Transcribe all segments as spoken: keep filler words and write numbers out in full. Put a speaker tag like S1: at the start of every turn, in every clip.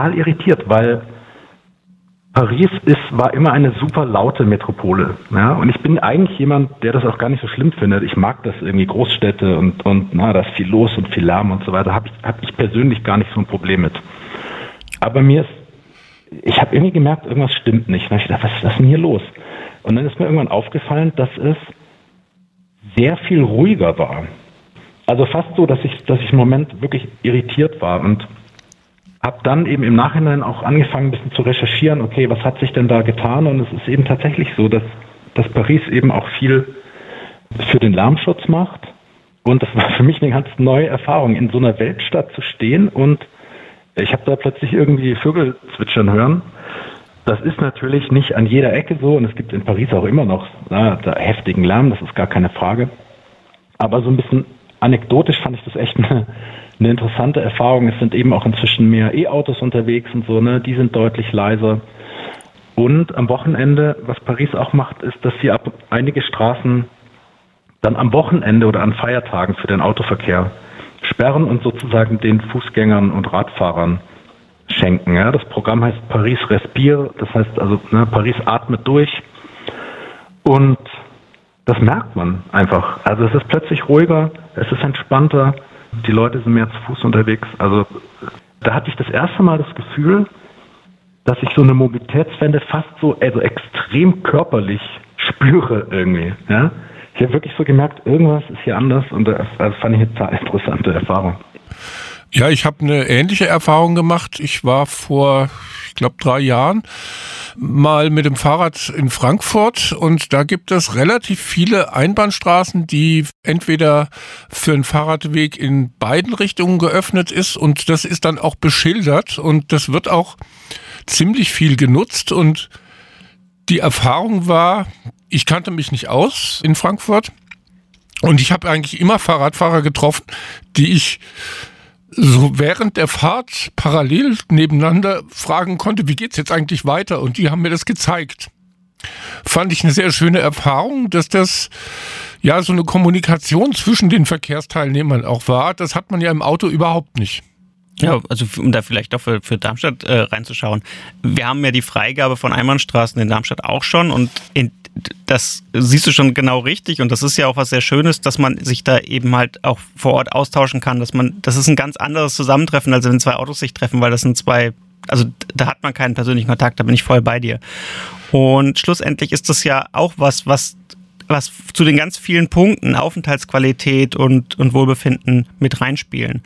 S1: total irritiert, weil Paris ist, war immer eine super laute Metropole. Ja? Und ich bin eigentlich jemand, der das auch gar nicht so schlimm findet. Ich mag das irgendwie, Großstädte und, und na, da ist viel los und viel Lärm und so weiter. Habe ich, hab ich persönlich gar nicht so ein Problem mit. Aber mir ist, ich habe irgendwie gemerkt, irgendwas stimmt nicht. Und ich dachte, was ist das denn hier los? Und dann ist mir irgendwann aufgefallen, dass es sehr viel ruhiger war. Also fast so, dass ich, dass ich im Moment wirklich irritiert war und habe dann eben im Nachhinein auch angefangen, ein bisschen zu recherchieren, okay, was hat sich denn da getan? Und es ist eben tatsächlich so, dass, dass Paris eben auch viel für den Lärmschutz macht. Und das war für mich eine ganz neue Erfahrung, in so einer Weltstadt zu stehen. Und ich habe da plötzlich irgendwie Vögel zwitschern hören. Das ist natürlich nicht an jeder Ecke so. Und es gibt in Paris auch immer noch na, da heftigen Lärm, das ist gar keine Frage. Aber so ein bisschen anekdotisch fand ich das echt eine Eine interessante Erfahrung. Es sind eben auch inzwischen mehr E-Autos unterwegs und so, ne? Die sind deutlich leiser. Und am Wochenende, was Paris auch macht, ist, dass sie ab einige Straßen dann am Wochenende oder an Feiertagen für den Autoverkehr sperren und sozusagen den Fußgängern und Radfahrern schenken. Ja? Das Programm heißt Paris Respire, das heißt also, ne, Paris atmet durch. Und das merkt man einfach. Also es ist plötzlich ruhiger, es ist entspannter. Die Leute sind mehr zu Fuß unterwegs. Also da hatte ich das erste Mal das Gefühl, dass ich so eine Mobilitätswende fast so also extrem körperlich spüre irgendwie. Ja? Ich habe wirklich so gemerkt, irgendwas ist hier anders und das, das fand ich eine total interessante Erfahrung.
S2: Ja, ich habe eine ähnliche Erfahrung gemacht. Ich war vor, ich glaube, drei Jahren mal mit dem Fahrrad in Frankfurt und da gibt es relativ viele Einbahnstraßen, die entweder für einen Fahrradweg in beiden Richtungen geöffnet ist und das ist dann auch beschildert und das wird auch ziemlich viel genutzt und die Erfahrung war, ich kannte mich nicht aus in Frankfurt und ich habe eigentlich immer Fahrradfahrer getroffen, die ich so während der Fahrt parallel nebeneinander fragen konnte, wie geht's jetzt eigentlich weiter? Und die haben mir das gezeigt. Fand ich eine sehr schöne Erfahrung, dass das ja so eine Kommunikation zwischen den Verkehrsteilnehmern auch war. Das hat man ja im Auto überhaupt nicht.
S3: Ja, also um da vielleicht auch für, für Darmstadt äh, reinzuschauen. Wir haben ja die Freigabe von Einbahnstraßen in Darmstadt auch schon und in das siehst du schon genau richtig und das ist ja auch was sehr Schönes, dass man sich da eben halt auch vor Ort austauschen kann, dass man, das ist ein ganz anderes Zusammentreffen, als wenn zwei Autos sich treffen, weil das sind zwei, also da hat man keinen persönlichen Kontakt, da bin ich voll bei dir. Und schlussendlich ist das ja auch was, was, was zu den ganz vielen Punkten Aufenthaltsqualität und, und Wohlbefinden mit reinspielen.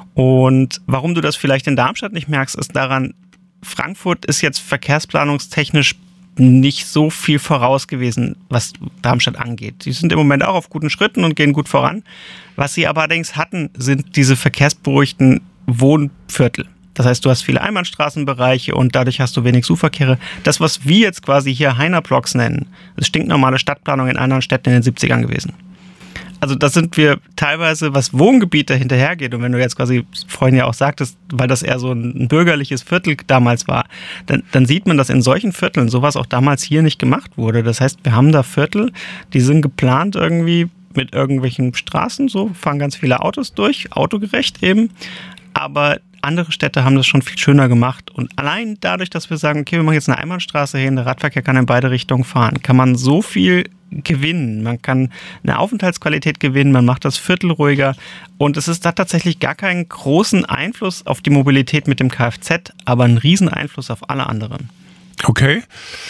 S3: Und warum du das vielleicht in Darmstadt nicht merkst, ist daran, Frankfurt ist jetzt verkehrsplanungstechnisch nicht so viel voraus gewesen, was Darmstadt angeht. Sie sind im Moment auch auf guten Schritten und gehen gut voran. Was sie aber allerdings hatten, sind diese verkehrsberuhigten Wohnviertel. Das heißt, du hast viele Einbahnstraßenbereiche und dadurch hast du wenig Suchverkehre. Das, was wir jetzt quasi hier Heiner-Blocks nennen, ist stinknormale Stadtplanung in anderen Städten in den siebzigern gewesen. Also das sind wir teilweise, was Wohngebiete hinterhergeht. Und wenn du jetzt quasi vorhin ja auch sagtest, weil das eher so ein bürgerliches Viertel damals war, dann, dann sieht man, dass in solchen Vierteln sowas auch damals hier nicht gemacht wurde. Das heißt, wir haben da Viertel, die sind geplant irgendwie mit irgendwelchen Straßen, so fahren ganz viele Autos durch, autogerecht eben. Aber andere Städte haben das schon viel schöner gemacht. Und allein dadurch, dass wir sagen, okay, wir machen jetzt eine Einbahnstraße hin, der Radverkehr kann in beide Richtungen fahren, kann man so viel gewinnen. Man kann eine Aufenthaltsqualität gewinnen, man macht das Viertel ruhiger und es ist da tatsächlich gar keinen großen Einfluss auf die Mobilität mit dem Kfz, aber einen riesen Einfluss auf alle anderen.
S2: Okay.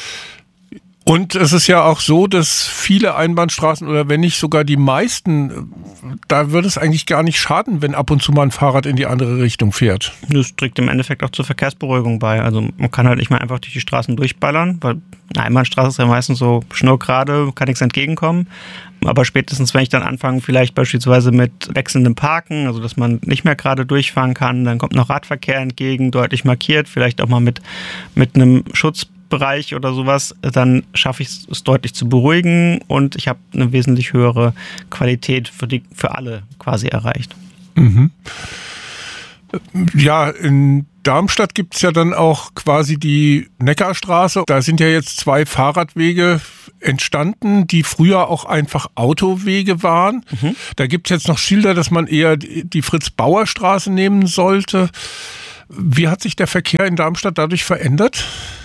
S2: Und es ist ja auch so, dass viele Einbahnstraßen oder wenn nicht sogar die meisten, da würde es eigentlich gar nicht schaden, wenn ab und zu mal ein Fahrrad in die andere Richtung fährt.
S3: Das trägt im Endeffekt auch zur Verkehrsberuhigung bei. Also man kann halt nicht mal einfach durch die Straßen durchballern, weil eine Einbahnstraße ist ja meistens so schnurgerade, kann nichts entgegenkommen. Aber spätestens, wenn ich dann anfange, vielleicht beispielsweise mit wechselndem Parken, also dass man nicht mehr gerade durchfahren kann, dann kommt noch Radverkehr entgegen, deutlich markiert, vielleicht auch mal mit, mit einem Schutzbereich oder sowas, dann schaffe ich es deutlich zu beruhigen und ich habe eine wesentlich höhere Qualität für, die, für alle quasi erreicht.
S2: Mhm. Ja, in Darmstadt gibt es ja dann auch quasi die Neckarstraße. Da sind ja jetzt zwei Fahrradwege entstanden, die früher auch einfach Autowege waren. Mhm. Da gibt es jetzt noch Schilder, dass man eher die Fritz-Bauer-Straße nehmen sollte. Wie hat sich der Verkehr in Darmstadt dadurch verändert?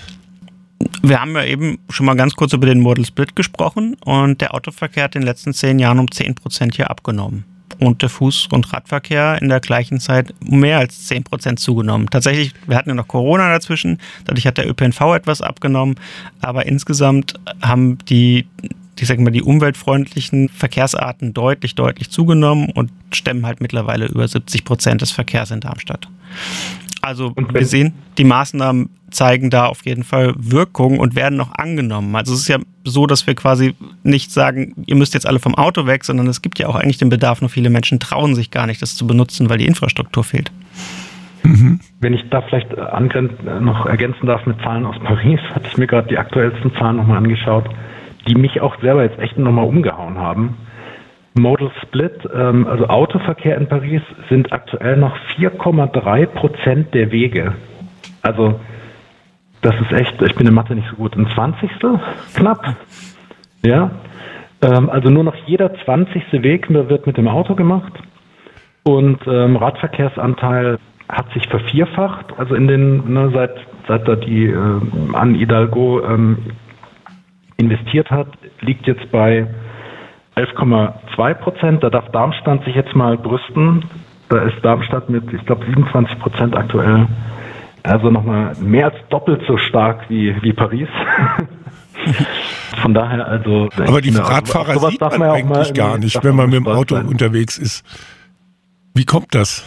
S3: Wir haben ja eben schon mal ganz kurz über den Modal Split gesprochen und der Autoverkehr hat in den letzten zehn Jahren um zehn Prozent hier abgenommen. Und der Fuß- und Radverkehr in der gleichen Zeit um mehr als zehn Prozent zugenommen. Tatsächlich, wir hatten ja noch Corona dazwischen, dadurch hat der Ö P N V etwas abgenommen, aber insgesamt haben die, ich sag mal, die umweltfreundlichen Verkehrsarten deutlich, deutlich zugenommen und stemmen halt mittlerweile über siebzig Prozent des Verkehrs in Darmstadt. Also wir sehen, die Maßnahmen zeigen da auf jeden Fall Wirkung und werden noch angenommen. Also es ist ja so, dass wir quasi nicht sagen, ihr müsst jetzt alle vom Auto weg, sondern es gibt ja auch eigentlich den Bedarf, nur viele Menschen trauen sich gar nicht, das zu benutzen, weil die Infrastruktur fehlt.
S1: Mhm. Wenn ich da vielleicht noch ergänzen darf mit Zahlen aus Paris, hatte ich mir gerade die aktuellsten Zahlen nochmal angeschaut, die mich auch selber jetzt echt nochmal umgehauen haben. Modal Split, also Autoverkehr in Paris, sind aktuell noch vier Komma drei Prozent der Wege. Also das ist echt, ich bin in Mathe nicht so gut, ein Zwanzigstel knapp. Ja, also nur noch jeder zwanzigste Weg wird mit dem Auto gemacht und ähm, Radverkehrsanteil hat sich vervierfacht. Also in den ne, seit seit da die äh, Anne Hidalgo ähm, investiert hat, liegt jetzt bei elf Komma zwei Prozent, da darf Darmstadt sich jetzt mal brüsten. Da ist Darmstadt mit, ich glaube, siebenundzwanzig Prozent aktuell. Also nochmal mehr als doppelt so stark wie, wie Paris. Von daher also...
S2: Aber die Radfahrer also, sieht man, man eigentlich gar nicht, wenn man mit dem Auto sein. unterwegs ist. Wie kommt das?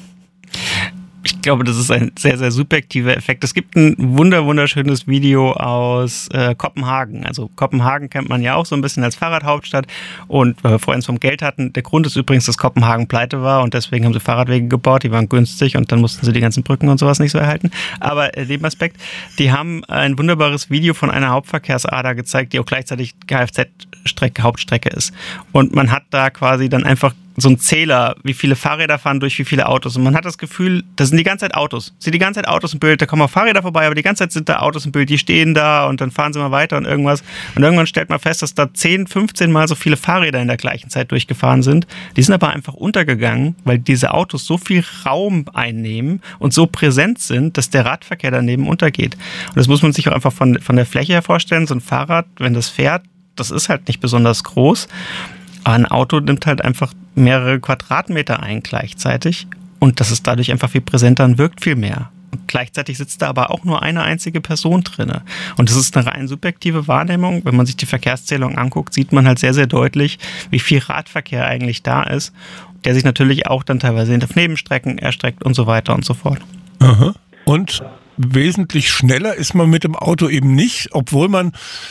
S3: Ich glaube, das ist ein sehr, sehr subjektiver Effekt. Es gibt ein wunder, wunderschönes Video aus äh, Kopenhagen. Also Kopenhagen kennt man ja auch so ein bisschen als Fahrradhauptstadt. Und weil wir vorhin vom Geld hatten, der Grund ist übrigens, dass Kopenhagen pleite war und deswegen haben sie Fahrradwege gebaut, die waren günstig und dann mussten sie die ganzen Brücken und sowas nicht so erhalten. Aber äh, Nebenaspekt, die haben ein wunderbares Video von einer Hauptverkehrsader gezeigt, die auch gleichzeitig Kfz-Strecke, Hauptstrecke ist. Und man hat da quasi dann einfach so ein Zähler, wie viele Fahrräder fahren durch wie viele Autos. Und man hat das Gefühl, das sind die ganze Zeit Autos. Es sind die ganze Zeit Autos im Bild, da kommen auch Fahrräder vorbei, aber die ganze Zeit sind da Autos im Bild, die stehen da und dann fahren sie mal weiter und irgendwas. Und irgendwann stellt man fest, dass da zehn, fünfzehn Mal so viele Fahrräder in der gleichen Zeit durchgefahren sind. Die sind aber einfach untergegangen, weil diese Autos so viel Raum einnehmen und so präsent sind, dass der Radverkehr daneben untergeht. Und das muss man sich auch einfach von, von der Fläche her vorstellen. So ein Fahrrad, wenn das fährt, das ist halt nicht besonders groß. Aber ein Auto nimmt halt einfach mehrere Quadratmeter ein gleichzeitig und das ist dadurch einfach viel präsenter und wirkt viel mehr. Und gleichzeitig sitzt da aber auch nur eine einzige Person drin. Und das ist eine rein subjektive Wahrnehmung. Wenn man sich die Verkehrszählung anguckt, sieht man halt sehr, sehr deutlich, wie viel Radverkehr eigentlich da ist, der sich natürlich auch dann teilweise auf Nebenstrecken erstreckt und so weiter und so fort.
S2: Aha. Und wesentlich schneller ist man mit dem Auto eben nicht, obwohl man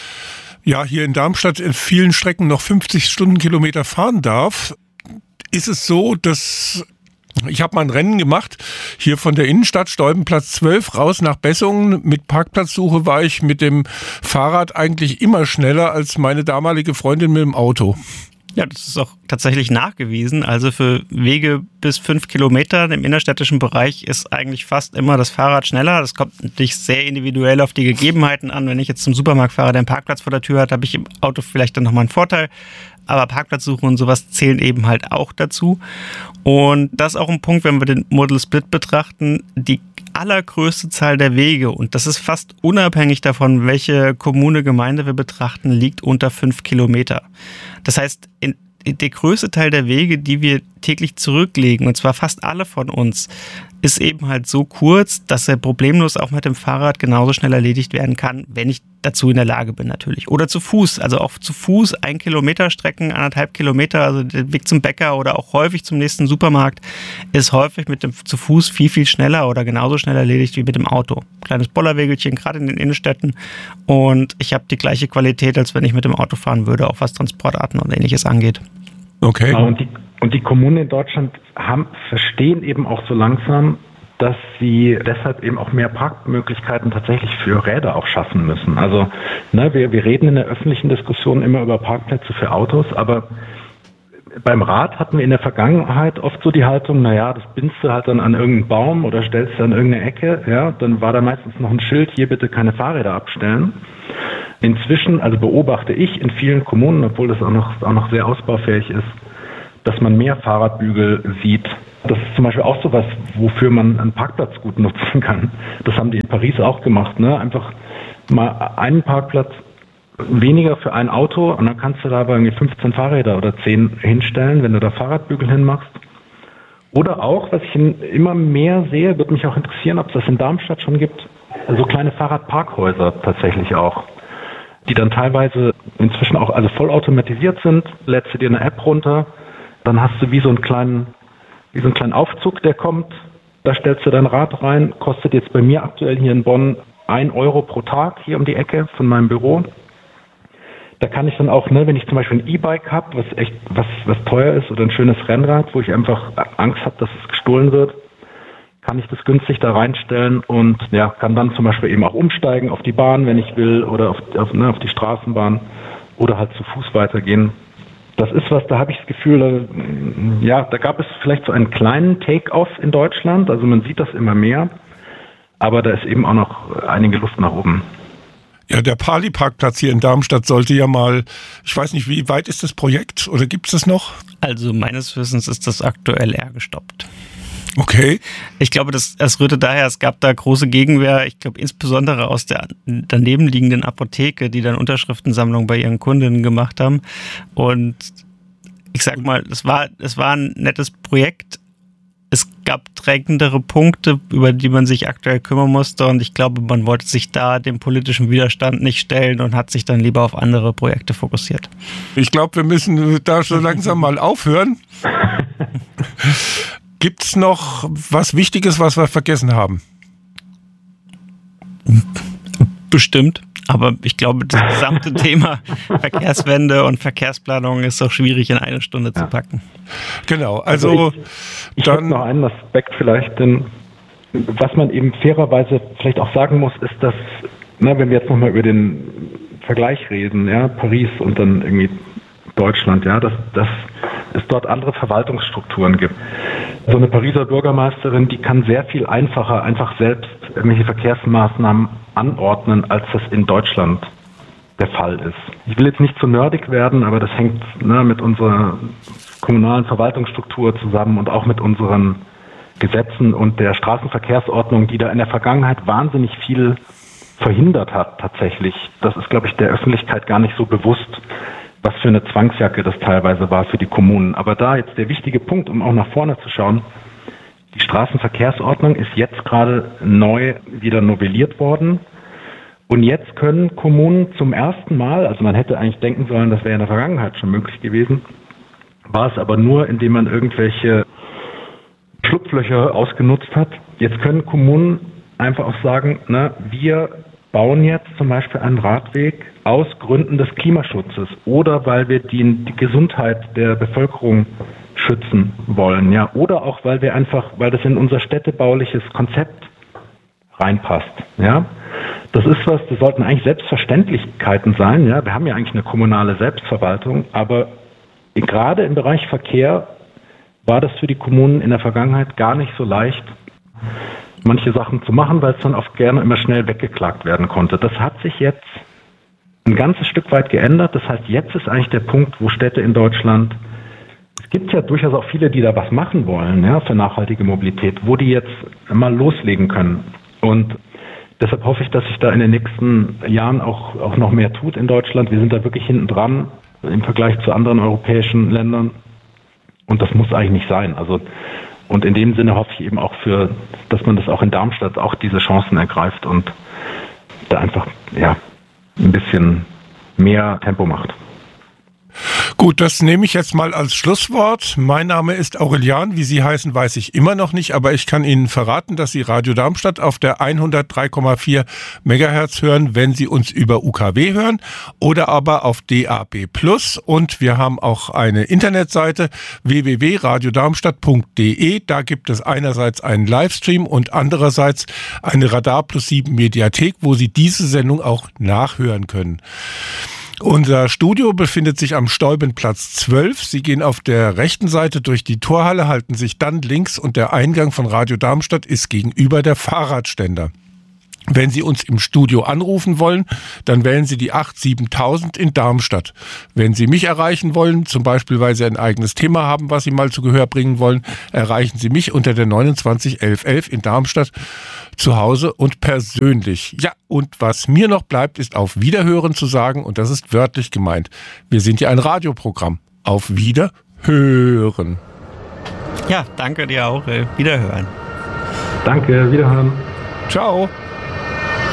S2: ja hier in Darmstadt in vielen Strecken noch fünfzig Stundenkilometer fahren darf. Ist es so, dass ich habe mal ein Rennen gemacht, hier von der Innenstadt, Stolpenplatz zwölf, raus nach Bessungen. Mit Parkplatzsuche war ich mit dem Fahrrad eigentlich immer schneller als meine damalige Freundin mit dem Auto.
S3: Ja, das ist auch tatsächlich nachgewiesen. Also für Wege bis fünf Kilometer im innerstädtischen Bereich ist eigentlich fast immer das Fahrrad schneller. Das kommt natürlich sehr individuell auf die Gegebenheiten an. Wenn ich jetzt zum Supermarkt fahre, der einen Parkplatz vor der Tür hat, habe ich im Auto vielleicht dann nochmal einen Vorteil. Aber Parkplatzsuche und sowas zählen eben halt auch dazu. Und das ist auch ein Punkt, wenn wir den Modal Split betrachten, die allergrößte Zahl der Wege, und das ist fast unabhängig davon, welche Kommune, Gemeinde wir betrachten, liegt unter fünf Kilometer. Das heißt, in, in der größte Teil der Wege, die wir täglich zurücklegen, und zwar fast alle von uns, ist eben halt so kurz, dass er problemlos auch mit dem Fahrrad genauso schnell erledigt werden kann, wenn ich dazu in der Lage bin natürlich. Oder zu Fuß, also auch zu Fuß ein Kilometer Strecken, anderthalb Kilometer, also der Weg zum Bäcker oder auch häufig zum nächsten Supermarkt, ist häufig mit dem zu Fuß viel, viel schneller oder genauso schnell erledigt wie mit dem Auto. Kleines Bollerwägelchen, gerade in den Innenstädten, und ich habe die gleiche Qualität, als wenn ich mit dem Auto fahren würde, auch was Transportarten und Ähnliches angeht.
S2: Okay.
S1: Ja, und die Und die Kommunen in Deutschland haben, verstehen eben auch so langsam, dass sie deshalb eben auch mehr Parkmöglichkeiten tatsächlich für Räder auch schaffen müssen. Also ne, wir, wir reden in der öffentlichen Diskussion immer über Parkplätze für Autos, aber beim Rad hatten wir in der Vergangenheit oft so die Haltung, naja, das bindst du halt dann an irgendeinen Baum oder stellst du an irgendeine Ecke, ja, dann war da meistens noch ein Schild, hier bitte keine Fahrräder abstellen. Inzwischen, also beobachte ich in vielen Kommunen, obwohl das auch noch, auch noch sehr ausbaufähig ist, dass man mehr Fahrradbügel sieht. Das ist zum Beispiel auch sowas, wofür man einen Parkplatz gut nutzen kann. Das haben die in Paris auch gemacht, ne? Einfach mal einen Parkplatz weniger für ein Auto und dann kannst du da aber irgendwie fünfzehn Fahrräder oder zehn hinstellen, wenn du da Fahrradbügel hinmachst. Oder auch, was ich immer mehr sehe, würde mich auch interessieren, ob es das in Darmstadt schon gibt, so kleine Fahrradparkhäuser tatsächlich auch, die dann teilweise inzwischen auch alle vollautomatisiert sind. Lädst du dir eine App runter, dann hast du wie so einen kleinen, wie so einen kleinen Aufzug, der kommt, da stellst du dein Rad rein, kostet jetzt bei mir aktuell hier in Bonn ein Euro pro Tag hier um die Ecke von meinem Büro. Da kann ich dann auch, ne, wenn ich zum Beispiel ein E-Bike habe, was echt was, was teuer ist, oder ein schönes Rennrad, wo ich einfach Angst habe, dass es gestohlen wird, kann ich das günstig da reinstellen und ja, kann dann zum Beispiel eben auch umsteigen auf die Bahn, wenn ich will, oder auf, auf, ne, auf die Straßenbahn oder halt zu Fuß weitergehen. Das ist was, da habe ich das Gefühl, da, ja, da gab es vielleicht so einen kleinen Take-off in Deutschland, also man sieht das immer mehr, aber da ist eben auch noch einige Luft nach oben.
S2: Ja, der Pali-Parkplatz hier in Darmstadt sollte ja mal, ich weiß nicht, wie weit ist das Projekt oder gibt es das noch?
S3: Also meines Wissens ist das aktuell eher gestoppt.
S2: Okay.
S3: Ich glaube, das, das rührte daher, es gab da große Gegenwehr, ich glaube insbesondere aus der daneben liegenden Apotheke, die dann Unterschriftensammlungen bei ihren Kundinnen gemacht haben. Und ich sag mal, es war, es war ein nettes Projekt. Es gab drängendere Punkte, über die man sich aktuell kümmern musste, und ich glaube, man wollte sich da dem politischen Widerstand nicht stellen und hat sich dann lieber auf andere Projekte fokussiert.
S2: Ich glaube, wir müssen da so langsam mal aufhören. Gibt es noch was Wichtiges, was wir vergessen haben?
S3: Bestimmt. Aber ich glaube, das gesamte Thema Verkehrswende und Verkehrsplanung ist auch schwierig in eine Stunde ja. zu packen.
S2: Genau, also,
S1: also ich, ich dann noch einen Aspekt vielleicht, denn was man eben fairerweise vielleicht auch sagen muss, ist, dass, na, wenn wir jetzt nochmal über den Vergleich reden, ja, Paris und dann irgendwie Deutschland, ja, dass, dass es dort andere Verwaltungsstrukturen gibt. So eine Pariser Bürgermeisterin, die kann sehr viel einfacher einfach selbst irgendwelche Verkehrsmaßnahmen anordnen, als das in Deutschland der Fall ist. Ich will jetzt nicht zu nerdig werden, aber das hängt ne, mit unserer kommunalen Verwaltungsstruktur zusammen und auch mit unseren Gesetzen und der Straßenverkehrsordnung, die da in der Vergangenheit wahnsinnig viel verhindert hat tatsächlich. Das ist, glaube ich, der Öffentlichkeit gar nicht so bewusst, was für eine Zwangsjacke das teilweise war für die Kommunen. Aber da jetzt der wichtige Punkt, um auch nach vorne zu schauen, die Straßenverkehrsordnung ist jetzt gerade neu wieder novelliert worden. Und jetzt können Kommunen zum ersten Mal, also man hätte eigentlich denken sollen, das wäre in der Vergangenheit schon möglich gewesen, war es aber nur, indem man irgendwelche Schlupflöcher ausgenutzt hat. Jetzt können Kommunen einfach auch sagen, na, wir bauen jetzt zum Beispiel einen Radweg aus Gründen des Klimaschutzes oder weil wir die, die Gesundheit der Bevölkerung schützen wollen, ja, oder auch weil wir einfach, weil das in unser städtebauliches Konzept reinpasst, ja. Das ist was, das sollten eigentlich Selbstverständlichkeiten sein, ja. Wir haben ja eigentlich eine kommunale Selbstverwaltung, aber gerade im Bereich Verkehr war das für die Kommunen in der Vergangenheit gar nicht so leicht, manche Sachen zu machen, weil es dann oft gerne immer schnell weggeklagt werden konnte. Das hat sich jetzt ein ganzes Stück weit geändert. Das heißt, jetzt ist eigentlich der Punkt, wo Städte in Deutschland, es gibt ja durchaus auch viele, die da was machen wollen, ja, für nachhaltige Mobilität, wo die jetzt mal loslegen können. Und deshalb hoffe ich, dass sich da in den nächsten Jahren auch, auch noch mehr tut in Deutschland. Wir sind da wirklich hinten dran im Vergleich zu anderen europäischen Ländern. Und das muss eigentlich nicht sein. Also, und in dem Sinne hoffe ich eben auch für, dass man das auch in Darmstadt auch diese Chancen ergreift und da einfach, ja, ein bisschen mehr Tempo macht.
S2: Gut, das nehme ich jetzt mal als Schlusswort. Mein Name ist Aurelian. Wie Sie heißen, weiß ich immer noch nicht, aber ich kann Ihnen verraten, dass Sie Radio Darmstadt auf der hundertdrei Komma vier Megahertz hören, wenn Sie uns über U K W hören oder aber auf D A B Plus. Und wir haben auch eine Internetseite w w w punkt radio darmstadt punkt d e. Da gibt es einerseits einen Livestream und andererseits eine Radar Plus sieben Mediathek, wo Sie diese Sendung auch nachhören können. Unser Studio befindet sich am Steubenplatz zwölf. Sie gehen auf der rechten Seite durch die Torhalle, halten sich dann links und der Eingang von Radio Darmstadt ist gegenüber der Fahrradständer. Wenn Sie uns im Studio anrufen wollen, dann wählen Sie die acht siebentausend in Darmstadt. Wenn Sie mich erreichen wollen, zum Beispiel, weil Sie ein eigenes Thema haben, was Sie mal zu Gehör bringen wollen, erreichen Sie mich unter der neunundzwanzig elf elf in Darmstadt zu Hause und persönlich. Ja, und was mir noch bleibt, ist auf Wiederhören zu sagen, und das ist wörtlich gemeint. Wir sind ja ein Radioprogramm. Auf Wiederhören.
S3: Ja, danke dir auch. Wiederhören.
S1: Danke, Wiederhören.
S2: Ciao.